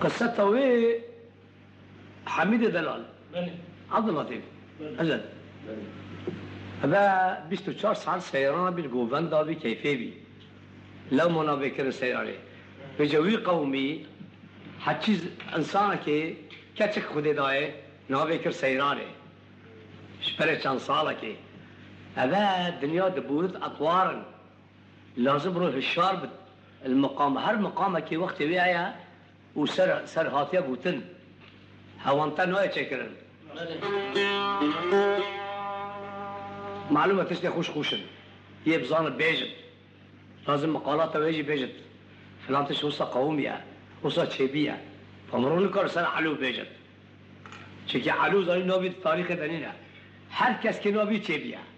قصة توي حميد دلال بله عبد اللطيف بله أجل هذا 24 ساعة سيران بالجوفان دا بكيفية بي لو منا بكر سيارة بجوي قومي حتشيز إنسان كي كتك خدي داي نابكر سيرانه شبرة كان صالة كي هذا الدنيا دبورت أطوارا لازم روح الشارب المقام هر مقام كي وقت بيعها وسر هاتيا بوتن هوانتا نوع تشكرن معلومة تشتي خوشن يبزان بيجت لازم مقالات ويجي بيجت فلان تش وصا قومية وصا تشيبية فمرون كار سنة حلو بيجت شكي حلو زاري نوبي تاريخ دنينا هر کس که نوبي تشيبية